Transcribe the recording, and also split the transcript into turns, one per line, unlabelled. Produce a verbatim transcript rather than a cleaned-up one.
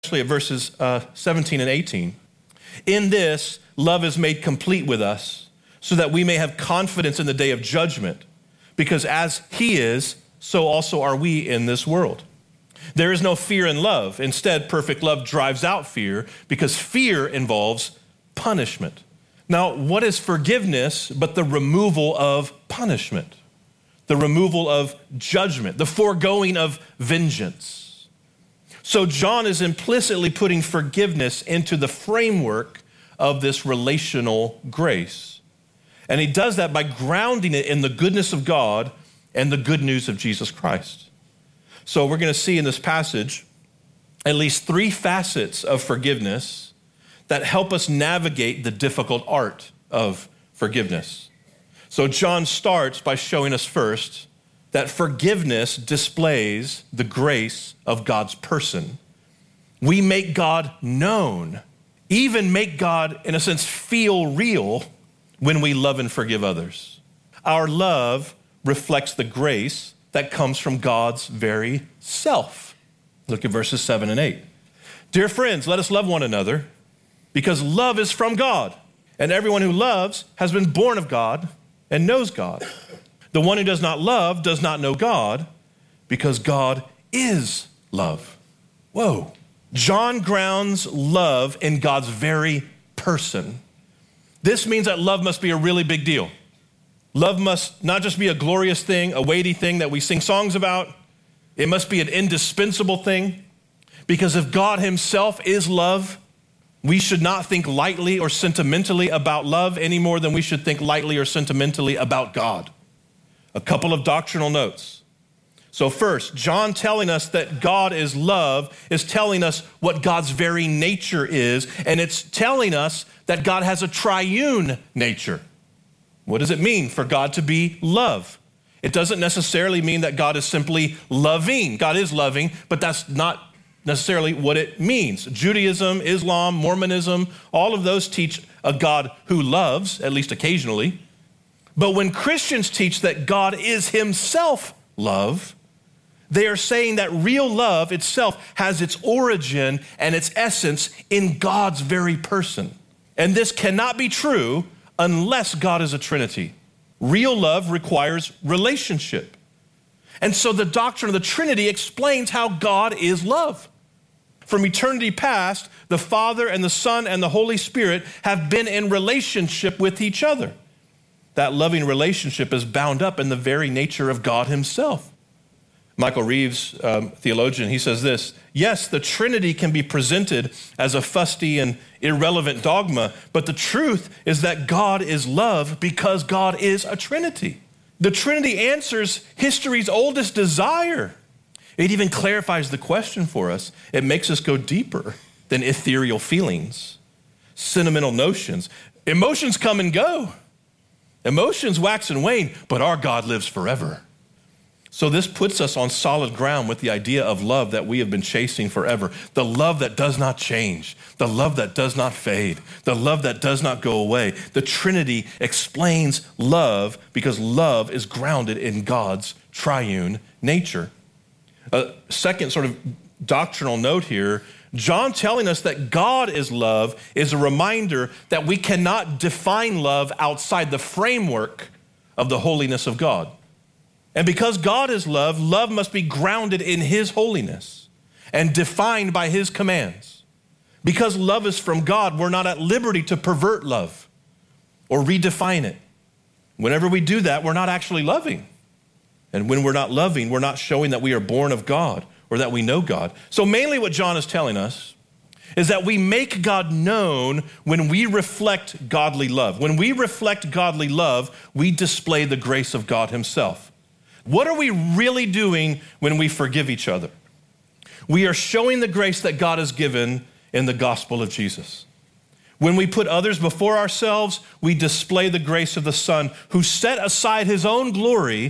Especially at verses uh, seventeen and eighteen. In this, love is made complete with us, so that we may have confidence in the day of judgment, because as he is, so also are we in this world. There is no fear in love. Instead, perfect love drives out fear, because fear involves punishment. Now, what is forgiveness but the removal of punishment, the removal of judgment, the foregoing of vengeance? So John is implicitly putting forgiveness into the framework of this relational grace. And he does that by grounding it in the goodness of God and the good news of Jesus Christ. So we're going to see in this passage at least three facets of forgiveness that help us navigate the difficult art of forgiveness. So John starts by showing us first that forgiveness displays the grace of God's person. We make God known, even make God, in a sense, feel real when we love and forgive others. Our love reflects the grace that comes from God's very self. Look at verses seven and eight. Dear friends, let us love one another, because love is from God, and everyone who loves has been born of God and knows God. The one who does not love does not know God, because God is love. Whoa. John grounds love in God's very person. This means that love must be a really big deal. Love must not just be a glorious thing, a weighty thing that we sing songs about. It must be an indispensable thing, because if God himself is love, we should not think lightly or sentimentally about love any more than we should think lightly or sentimentally about God. A couple of doctrinal notes. So first, John telling us that God is love is telling us what God's very nature is, and it's telling us that God has a triune nature. What does it mean for God to be love? It doesn't necessarily mean that God is simply loving. God is loving, but that's not necessarily what it means. Judaism, Islam, Mormonism, all of those teach a God who loves, at least occasionally. But when Christians teach that God is himself love, they are saying that real love itself has its origin and its essence in God's very person. And this cannot be true unless God is a Trinity. Real love requires relationship. And so the doctrine of the Trinity explains how God is love. From eternity past, the Father and the Son and the Holy Spirit have been in relationship with each other. That loving relationship is bound up in the very nature of God himself. Michael Reeves, um, theologian, he says this: yes, the Trinity can be presented as a fusty and irrelevant dogma, but the truth is that God is love because God is a Trinity. The Trinity answers history's oldest desire. It even clarifies the question for us. It makes us go deeper than ethereal feelings, sentimental notions. Emotions come and go. Emotions wax and wane, but our God lives forever. So this puts us on solid ground with the idea of love that we have been chasing forever. The love that does not change, the love that does not fade, the love that does not go away. The Trinity explains love because love is grounded in God's triune nature. A second sort of doctrinal note here, John telling us that God is love is a reminder that we cannot define love outside the framework of the holiness of God. And because God is love, love must be grounded in his holiness and defined by his commands. Because love is from God, we're not at liberty to pervert love or redefine it. Whenever we do that, we're not actually loving. And when we're not loving, we're not showing that we are born of God or that we know God. So mainly what John is telling us is that we make God known when we reflect godly love. When we reflect godly love, we display the grace of God himself. What are we really doing when we forgive each other? We are showing the grace that God has given in the gospel of Jesus. When we put others before ourselves, we display the grace of the Son who set aside his own glory